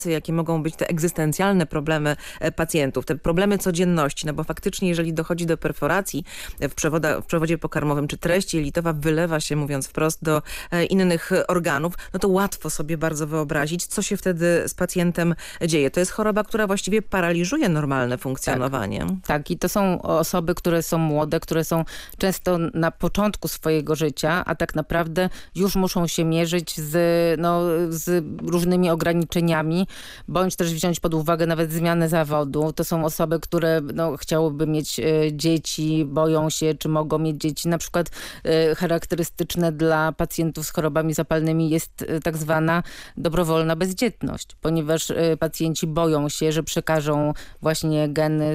jakie mogą być te egzystencjalne problemy pacjentów, te problemy codzienności, no bo faktycznie jeżeli dochodzi do perforacji w przewodzie pokarmowym, czy treść jelitowa wylewa się, mówiąc wprost, do innych organów, no to łatwo sobie bardzo wyobrazić, co się wtedy z pacjentem dzieje. To jest choroba, która właściwie paraliżuje normalne funkcjonowanie. Tak, i to są osoby, które są młode, które są często na początku swojego życia, a tak naprawdę już muszą się mierzyć z różnymi ograniczeniami, bądź też wziąć pod uwagę nawet zmianę zawodu. To są osoby, które chciałyby mieć dzieci, boją się, czy mogą mieć dzieci. Na przykład charakterystyczne dla pacjentów z chorobami zapalnymi jest tak zwana dobrowolna bezdzietność, ponieważ pacjenci boją się, że przekażą właśnie geny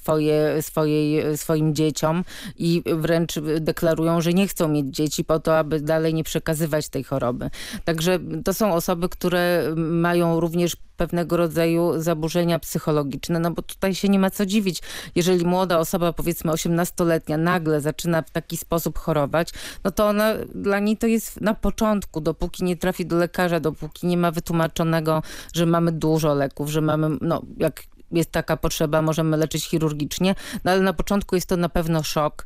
swoim dzieciom i wręcz deklarują, że nie chcą mieć dzieci po to, aby dalej nie przekazywać tej choroby. Także to są osoby, które mają również pewnego rodzaju zaburzenia psychologiczne, no bo tutaj się nie ma co dziwić. Jeżeli młoda osoba, powiedzmy 18-letnia, nagle zaczyna w taki sposób chorować, no to dla niej to jest na początku, dopóki nie trafi do lekarza, dopóki nie ma wytłumaczonego, że mamy dużo leków, że mamy, jak jest taka potrzeba, możemy leczyć chirurgicznie, no ale na początku jest to na pewno szok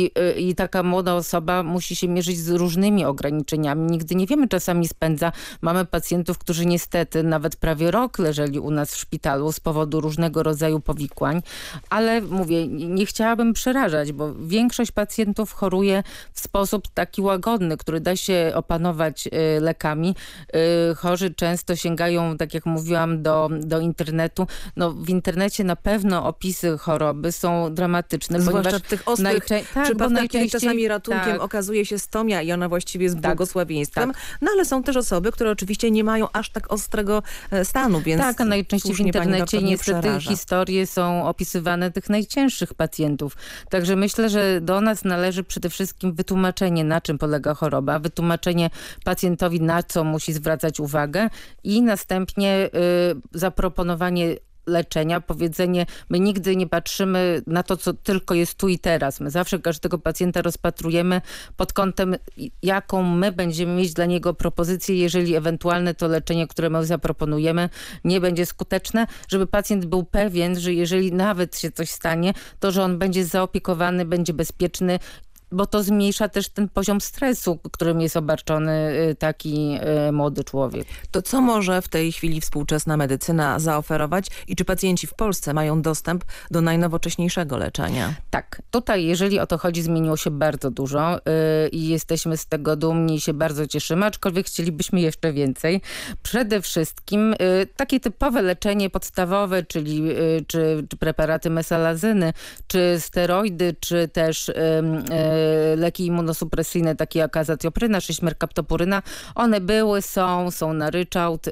i taka młoda osoba musi się mierzyć z różnymi ograniczeniami. Nigdy nie wiemy, czasami spędza. Mamy pacjentów, którzy niestety nawet prawie rok leżeli u nas w szpitalu z powodu różnego rodzaju powikłań, ale mówię, nie chciałabym przerażać, bo większość pacjentów choruje w sposób taki łagodny, który da się opanować lekami. Chorzy często sięgają, tak jak mówiłam, do internetu. W internecie na pewno opisy choroby są dramatyczne. Zwłaszcza w tych ostrych przypadkach, kiedy czasami ratunkiem okazuje się stomia i ona właściwie jest błogosławieństwem. No ale są też osoby, które oczywiście nie mają aż tak ostrego stanu, więc tak, a najczęściej w internecie niestety historie są opisywane tych najcięższych pacjentów. Także myślę, że do nas należy przede wszystkim wytłumaczenie, na czym polega choroba, wytłumaczenie pacjentowi, na co musi zwracać uwagę i następnie zaproponowanie leczenia, powiedzenie, my nigdy nie patrzymy na to, co tylko jest tu i teraz. My zawsze każdego pacjenta rozpatrujemy pod kątem, jaką my będziemy mieć dla niego propozycję, jeżeli ewentualne to leczenie, które my zaproponujemy, nie będzie skuteczne, żeby pacjent był pewien, że jeżeli nawet się coś stanie, to że on będzie zaopiekowany, będzie bezpieczny, bo to zmniejsza też ten poziom stresu, którym jest obarczony taki młody człowiek. To co może w tej chwili współczesna medycyna zaoferować i czy pacjenci w Polsce mają dostęp do najnowocześniejszego leczenia? Tak. Tutaj, jeżeli o to chodzi, zmieniło się bardzo dużo i jesteśmy z tego dumni i się bardzo cieszymy, aczkolwiek chcielibyśmy jeszcze więcej. Przede wszystkim takie typowe leczenie podstawowe, czyli czy preparaty mesalazyny, czy steroidy, czy też leki immunosupresyjne, takie jak azatiopryna, merkaptopuryna, one były, są na ryczałt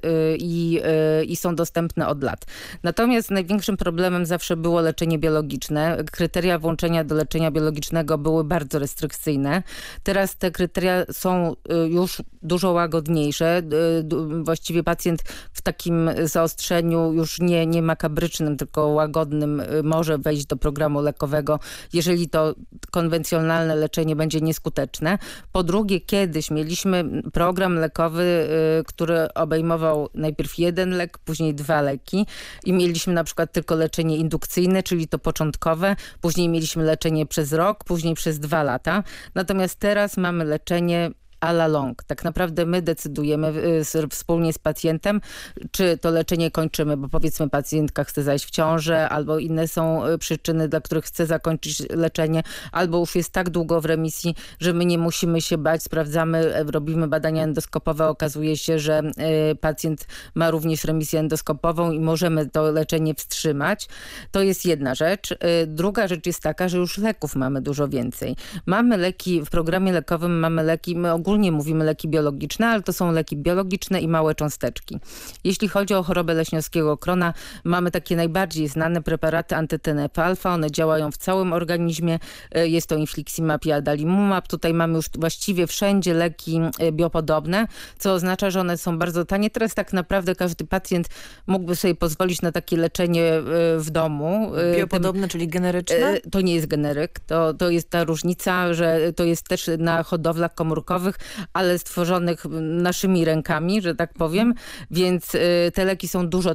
i są dostępne od lat. Natomiast największym problemem zawsze było leczenie biologiczne. Kryteria włączenia do leczenia biologicznego były bardzo restrykcyjne. Teraz te kryteria są już dużo łagodniejsze. Właściwie pacjent w takim zaostrzeniu już nie makabrycznym, tylko łagodnym może wejść do programu lekowego, jeżeli to konwencjonalne leczenie będzie nieskuteczne. Po drugie, kiedyś mieliśmy program lekowy, który obejmował najpierw jeden lek, później 2 leki i mieliśmy na przykład tylko leczenie indukcyjne, czyli to początkowe, później mieliśmy leczenie przez rok, później przez 2 lata. Natomiast teraz mamy leczenie a la longue. Tak naprawdę my decydujemy wspólnie z pacjentem, czy to leczenie kończymy, bo powiedzmy pacjentka chce zajść w ciążę, albo inne są przyczyny, dla których chce zakończyć leczenie, albo już jest tak długo w remisji, że my nie musimy się bać, sprawdzamy, robimy badania endoskopowe, okazuje się, że pacjent ma również remisję endoskopową i możemy to leczenie wstrzymać. To jest jedna rzecz. Druga rzecz jest taka, że już leków mamy dużo więcej. Mamy leki, w programie lekowym mamy leki, my ogólnie mówimy leki biologiczne, ale to są leki biologiczne i małe cząsteczki. Jeśli chodzi o chorobę leśniowskiego krona, mamy takie najbardziej znane preparaty anty-TNF-alfa. One działają w całym organizmie. Jest to infliximab i adalimumab. Tutaj mamy już właściwie wszędzie leki biopodobne, co oznacza, że one są bardzo tanie. Teraz tak naprawdę każdy pacjent mógłby sobie pozwolić na takie leczenie w domu. Biopodobne, czyli generyczne? To nie jest generyk. To jest ta różnica, że to jest też na hodowlach komórkowych, patentowych, ale stworzonych naszymi rękami, że tak powiem, więc te leki są dużo